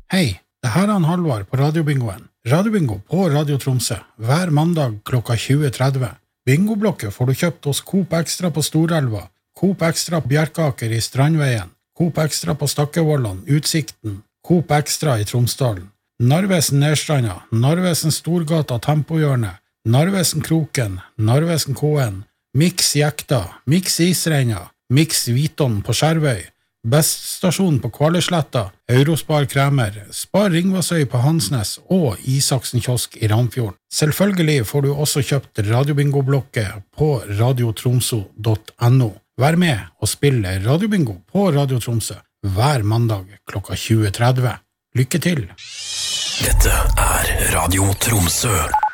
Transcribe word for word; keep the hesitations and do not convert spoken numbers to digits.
Hei, det her er han Halvard på Radiobingoen. Radiobingo på Radio Tromsø, hver mandag klokka tjue tretti. Bingoblokket får du kjøpt hos Coop Extra på Storelva, Coop Extra på Bjerkaker i Strandveien, Coop Extra på Stakkevollan, Utsikten, Coop Extra i Tromsdalen, Narvesen Nedstranda, Narvesen Storgata Tempohjørne, Narvesen Kroken, Narvesen K N, Mix Jekta, Mix Isreina, Mix Viton på Skjervøy, Beststasjon på Kvaløysletta, Eurospar Kremer, Spar Ringvassøy på Hansnes og Isaksen Kiosk i Ramfjorden. Selvfølgelig får du også kjøpt Radiobingo-blokket på radiotromso punktum no. Vær med og spille Radiobingo på Radio Tromsø hver mandag klokka tjue tretti. Lykke til! Dette er Radio Tromsø.